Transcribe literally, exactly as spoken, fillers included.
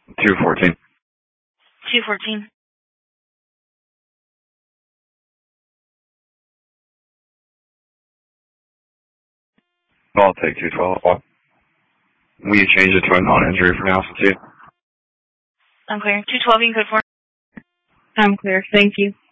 two fourteen. two fourteen. I'll take two twelve. Will you change it to a non-injury for now, since you? I'm clear. two twelve, you can code for. I'm clear. Thank you.